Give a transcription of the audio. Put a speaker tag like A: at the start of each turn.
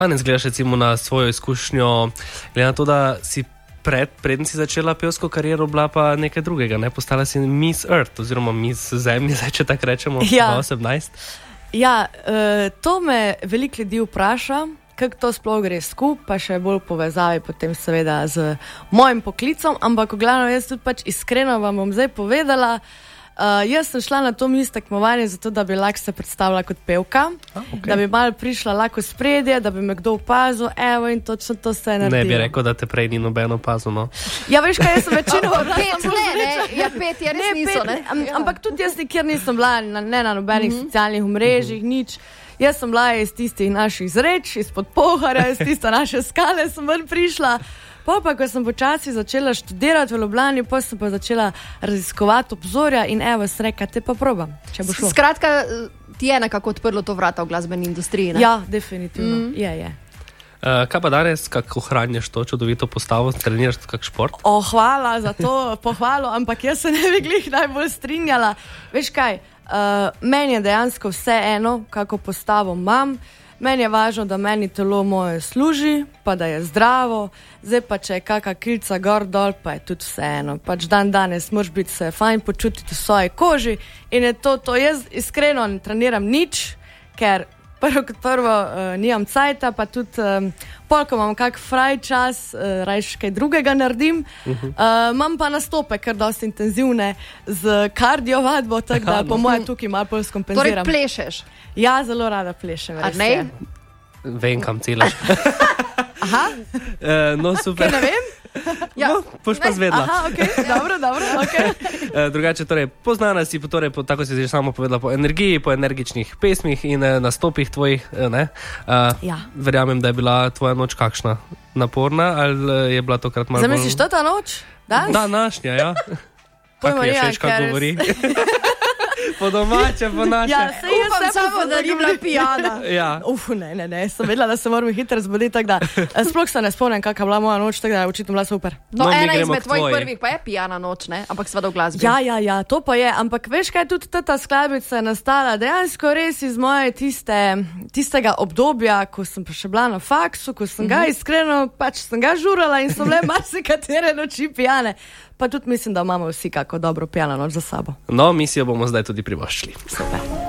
A: Danes gledaš recimo na svojo izkušnjo, glede na to, da si preden si začela pevsko kariero, bila pa nekaj drugega, ne? Postala si Miss Earth, oziroma Miss Zemlje, zdaj, če tako rečemo, 2018.
B: Ja, to me veliko ljudi vpraša, kako to sploh gre skup, pa še bolj povezavi potem seveda z mojim poklicom, ampak v glavnem jaz tudi pač iskreno vam bom zdaj povedala, jaz sem šla na to Miss tekmovanje zato, da bi lahko se predstavila kot pevka, da bi malo prišla lahko spredje, da bi me kdo opazil, evo in točno to se je naredilo.
A: Ne bi rekel, da te prej ni noben opazil, no.
B: Ja, veš kaj, jaz sem večino...
C: Pet je res niso, ne?
B: Ampak tudi jaz nikjer nisem bila, ne na nobenih socialnih omrežjih, nič. Jaz sem bila iz tistih naših zreč, izpod Pohorja, iz tiste naše skale sem ven prišla. Pa, ko sem počasi začela študirati v Ljubljani, pa sem pa začela raziskovati obzorja in evo, sem rekla, te pa probam, če bo šlo.
C: Skratka, ti je nekako odprlo to vrata v glasbeni industriji, ne?
B: Ja, definitivno, je.
A: Kaj pa danes, kako ohranjaš to čudovito postavo, treniraš kak šport?
B: Hvala za to pohvalo, ampak jaz se ne bi glih najbolj strinjala. Veš kaj, meni je dejansko vse eno, kako postavo imam. Meni je važno, da meni telo moje služi, pa da je zdravo. Zdaj pa, če je kakšna krilca gor dol, pa je tudi vseeno. Pač danes moraš biti se fajn počutiti v svoji koži in je to. Jaz iskreno ne treniram nič, ker prvo nimam cajta, pa tudi pol, ko imam kak fraj čas, rajš kaj drugega naredim. Imam pa nastope, kar dosti intenzivne z kardio vadbo, tako da po moje tukaj malo bolj skompenziram.
C: Torej plešeš?
B: Ja, zelo rada plešem.
C: A ne?
A: Vem, kam ciljaš.
B: Aha.
A: No, super.
B: Kaj ne vem?
A: Ja. No, boš pa zvedla.
B: Aha, dobro, okay.
A: Drugače, torej, poznana si, torej, tako si že samo povedala, po energiji, po energičnih pesmih in nastopih tvojih, ne?
B: Ja.
A: Verjamem, da je bila tvoja noč kakšna? Naporna ali je bila tokrat malo bolj...
B: Zamisliš to ta noč? Danes?
A: Današnja, ja. Kako je všeč, kako govori? Po domače, po naše.
B: Ja, upam samo, da ni bila pijana.
A: Ja.
B: Ne, sem vedela, da se moram hitro razbuditi, tako da sploh se ne spomnim, kakva bila moja noč, tako da je očitno bila super.
C: No, ena izmed tvojih prvih pa je pijana noč, ne? Ampak seveda v glasbi.
B: Ja, to pa je, ampak veš kaj, tudi ta skladbica je nastala dejansko res iz moje tistega obdobja, ko sem pa še bila na faksu, ko sem ga iskreno, pač sem ga žurala in so bile marsikatere noči pijane. Pa tudi mislim, da imamo vsi kako dobro pijano noč za sabo.
A: No, mi si jo bomo zdaj tudi privoščili.
B: Super.